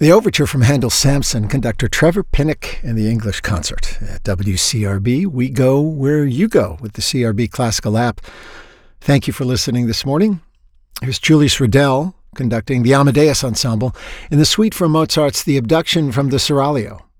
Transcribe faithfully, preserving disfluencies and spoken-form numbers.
The overture from Handel's Samson, conductor Trevor Pinnock and the English Concert. At W C R B, we go where you go with the C R B Classical app. Thank you for listening this morning. Here's Julius Riddell conducting the Amadeus Ensemble in the suite from Mozart's The Abduction from the Seraglio.